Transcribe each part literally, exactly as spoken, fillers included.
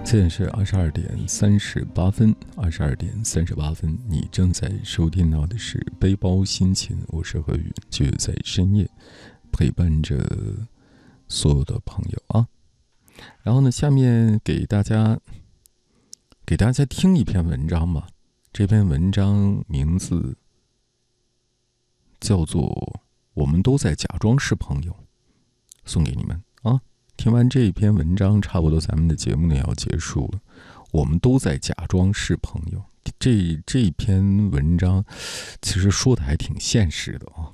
现在是二十二点三十八分，二十二点三十八分，你正在收听到的是背包心情，我是何宇，就在深夜陪伴着所有的朋友啊。然后呢，下面给大家给大家听一篇文章吧。这篇文章名字叫做《我们都在假装是朋友》，送给你们啊。听完这篇文章，差不多咱们的节目呢要结束了。我们都在假装是朋友，这这篇文章其实说的还挺现实的啊。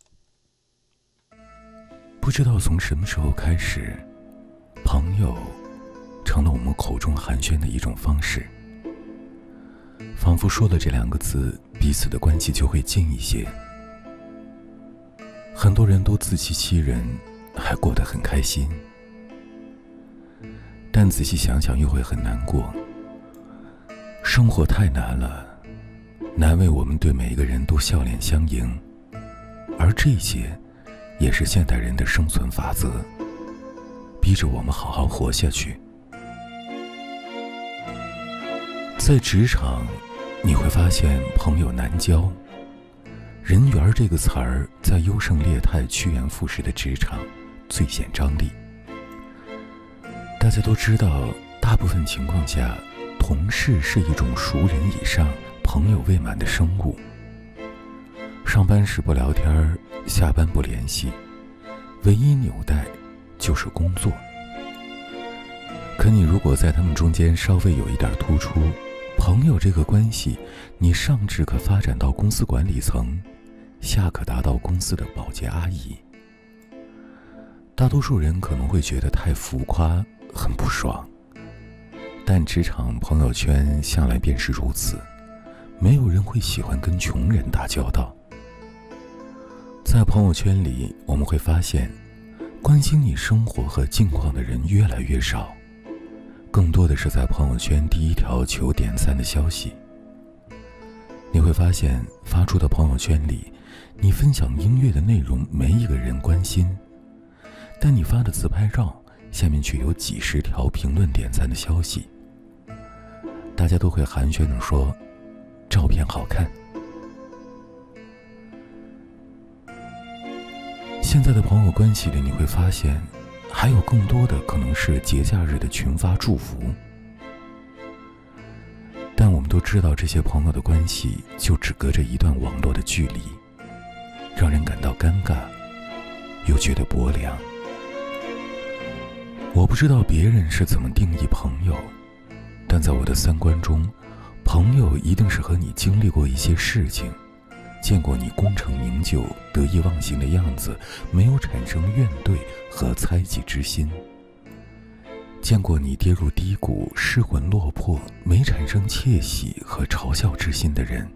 不知道从什么时候开始，朋友成了我们口中寒暄的一种方式，仿佛说了这两个字，彼此的关系就会近一些。很多人都自欺欺人，还过得很开心。但仔细想想又会很难过，生活太难了，难为我们对每一个人都笑脸相迎，而这些也是现代人的生存法则，逼着我们好好活下去。在职场，你会发现朋友难交，人缘这个词儿在优胜劣汰、趋炎附势的职场最显张力。大家都知道，大部分情况下，同事是一种熟人以上、朋友未满的生物。上班时不聊天，下班不联系，唯一纽带就是工作。可你如果在他们中间稍微有一点突出，朋友这个关系，你上至可发展到公司管理层，下可达到公司的保洁阿姨。大多数人可能会觉得太浮夸，很不爽，但职场朋友圈向来便是如此，没有人会喜欢跟穷人打交道。在朋友圈里，我们会发现，关心你生活和近况的人越来越少，更多的是在朋友圈第一条求点赞的消息。你会发现，发出的朋友圈里，你分享音乐的内容没一个人关心，但你发的自拍照下面却有几十条评论点赞的消息，大家都会寒暄地说照片好看。现在的朋友关系里，你会发现还有更多的可能是节假日的群发祝福，但我们都知道，这些朋友的关系就只隔着一段网络的距离，让人感到尴尬，又觉得薄凉。我不知道别人是怎么定义朋友，但在我的三观中，朋友一定是和你经历过一些事情，见过你功成名就、得意忘形的样子，没有产生怨怼和猜忌之心；见过你跌入低谷、失魂落魄，没产生窃喜和嘲笑之心的人。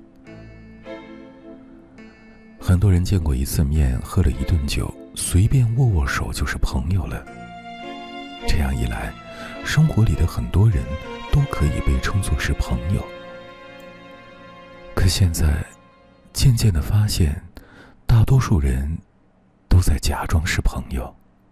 很多人见过一次面，喝了一顿酒，随便握握手就是朋友了。这样一来，生活里的很多人都可以被称作是朋友。可现在渐渐地发现，大多数人都在假装是朋友，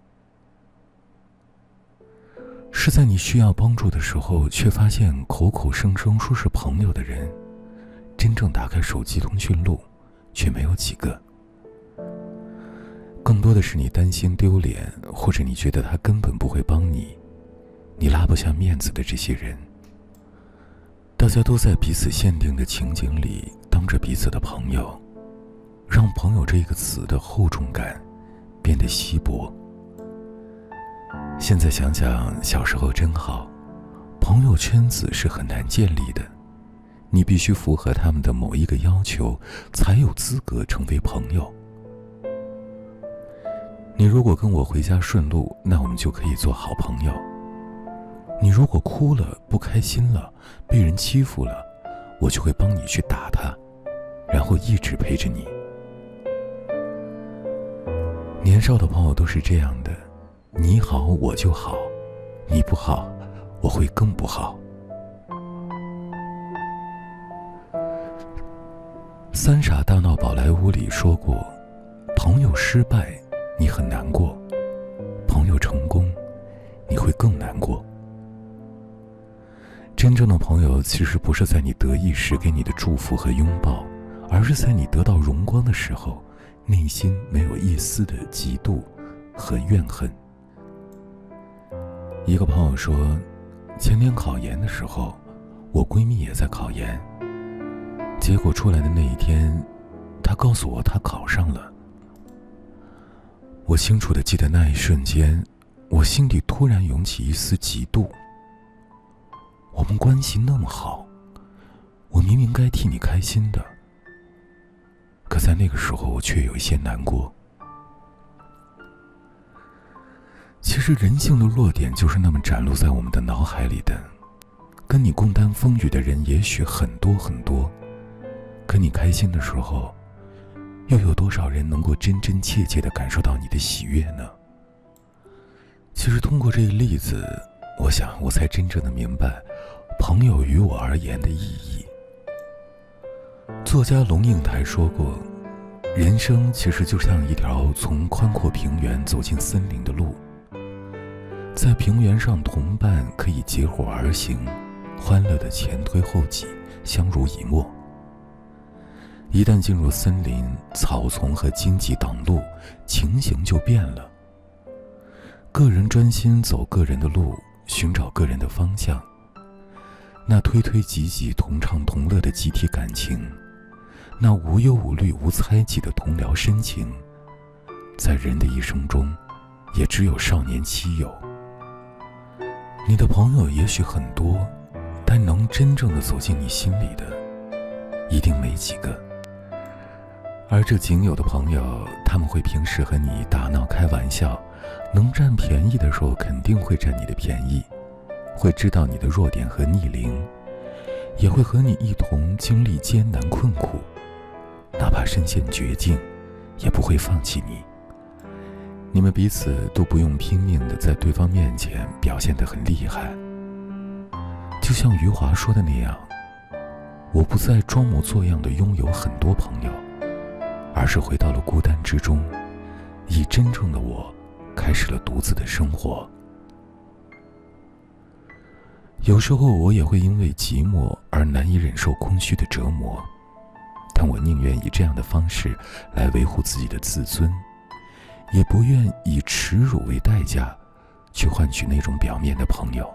是在你需要帮助的时候，却发现口口声声说是朋友的人，真正打开手机通讯录却没有几个。更多的是你担心丢脸，或者你觉得他根本不会帮你，你拉不下面子的这些人。大家都在彼此限定的情景里当着彼此的朋友，让朋友这个词的厚重感变得稀薄。现在想想，小时候真好，朋友圈子是很难建立的，你必须符合他们的某一个要求，才有资格成为朋友。你如果跟我回家顺路，那我们就可以做好朋友。你如果哭了、不开心了、被人欺负了，我就会帮你去打他，然后一直陪着你。年少的朋友都是这样的，你好我就好，你不好我会更不好。三傻大闹宝莱坞里说过，朋友失败你很难过，朋友成功你会更难过。 真正的朋友其实不是在你得意时给你的祝福和拥抱，而是在你得到荣光的时候，内心没有一丝的嫉妒和怨恨。一个朋友说，前年考研的时候，我闺蜜也在考研，结果出来的那一天，她告诉我她考上了。我清楚地记得那一瞬间，我心里突然涌起一丝嫉妒。我们关系那么好，我明明该替你开心的，可在那个时候我却有一些难过。其实人性的弱点就是那么展露在我们的脑海里的。跟你共担风雨的人也许很多很多，可你开心的时候，又有多少人能够真真切切地感受到你的喜悦呢？其实通过这个例子，我想我才真正的明白朋友于我而言的意义。作家龙应台说过，人生其实就像一条从宽阔平原走进森林的路，在平原上同伴可以结伙而行，欢乐的前推后挤，相濡以沫。一旦进入森林，草丛和荆棘挡路，情形就变了。个人专心走个人的路，寻找个人的方向，那推推挤挤同唱同乐的集体感情，那无忧无虑无猜忌的同僚深情，在人的一生中也只有少年期有。你的朋友也许很多，但能真正的走进你心里的一定没几个。而这仅有的朋友，他们会平时和你打闹开玩笑，能占便宜的时候肯定会占你的便宜，会知道你的弱点和逆鳞，也会和你一同经历艰难困苦，哪怕身陷绝境，也不会放弃你。你们彼此都不用拼命的在对方面前表现得很厉害。就像余华说的那样，我不再装模作样的拥有很多朋友，而是回到了孤单之中，以真正的我开始了独自的生活。有时候我也会因为寂寞而难以忍受空虚的折磨，但我宁愿以这样的方式来维护自己的自尊，也不愿以耻辱为代价去换取那种表面的朋友。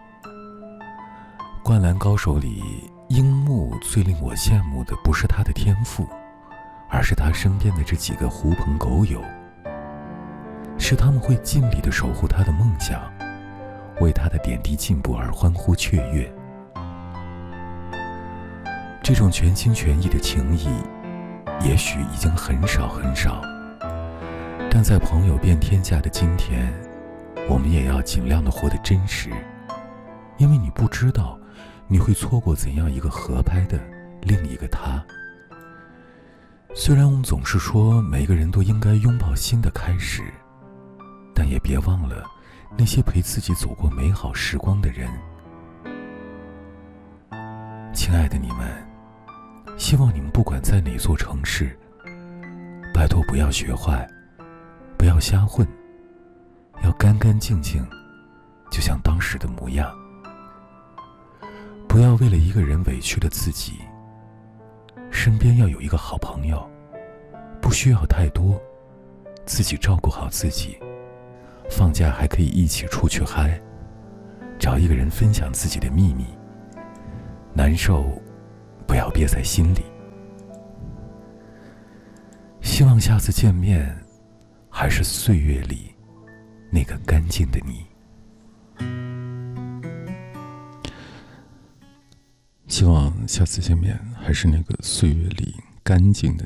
灌篮高手里，樱木最令我羡慕的不是他的天赋，而是他身边的这几个狐朋狗友，是他们会尽力地守护他的梦想，为他的点滴进步而欢呼雀跃。这种全心全意的情谊，也许已经很少很少，但在朋友遍天下的今天，我们也要尽量的活得真实，因为你不知道你会错过怎样一个合拍的另一个他。虽然我们总是说每个人都应该拥抱新的开始，但也别忘了那些陪自己走过美好时光的人。亲爱的你们，希望你们不管在哪座城市，拜托不要学坏，不要瞎混，要干干净净，就像当时的模样。不要为了一个人委屈了自己，身边要有一个好朋友，不需要太多，自己照顾好自己，放假还可以一起出去嗨，找一个人分享自己的秘密，难受不要憋在心里。希望下次见面还是岁月里那个干净的你。 希望下次见面还是那个岁月里干净的